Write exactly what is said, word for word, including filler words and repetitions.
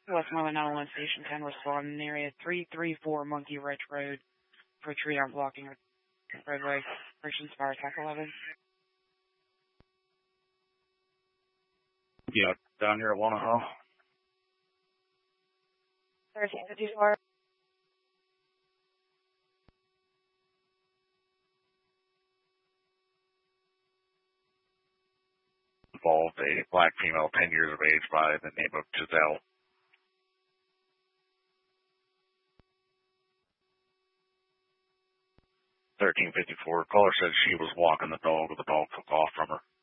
Westmoreland nine one one Station ten respond in area three three four Monkey Ridge Road for tree arm blocking roadway. Operations Fire Attack eleven. Yeah, down here at Wanahoe. thirteen fifty-four. Involved a black female, ten years of age, by the name of Giselle. thirteen fifty-four. Caller said she was walking the dog, but the dog took off from her.